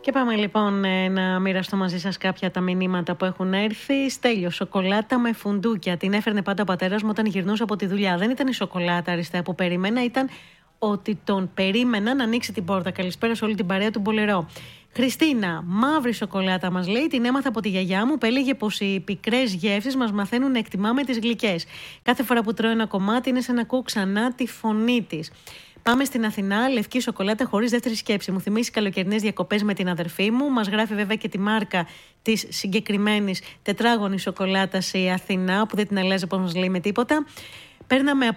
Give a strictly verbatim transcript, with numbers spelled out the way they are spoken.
Και πάμε λοιπόν ε, να μοιραστώ μαζί σας κάποια τα μηνύματα που έχουν έρθει. Στέλιο, σοκολάτα με φουντούκια. Την έφερνε πάντα ο πατέρας μου όταν γυρνούσα από τη δουλειά. Δεν ήταν η σοκολάτα, Αριστεία, που περίμενα, ήταν ότι τον περίμενα να ανοίξει την πόρτα. Καλησπέρα σε όλη την παρέα του Μπολερό. Χριστίνα, μαύρη σοκολάτα μας λέει. Την έμαθα από τη γιαγιά μου που έλεγε πως οι πικρές γεύσεις μας μαθαίνουν να εκτιμάμε τις γλυκές. Κάθε φορά που τρώω ένα κομμάτι είναι σαν να ακούω ξανά τη φωνή της. Πάμε στην Αθηνά, λευκή σοκολάτα χωρίς δεύτερη σκέψη. Μου θυμίσει καλοκαιρινές διακοπές με την αδερφή μου. Μας γράφει βέβαια και τη μάρκα της συγκεκριμένης τετράγωνης σοκολάτας η Αθηνά, που δεν την αλλάζει, όπως μας λέει, με τίποτα. Παίρναμε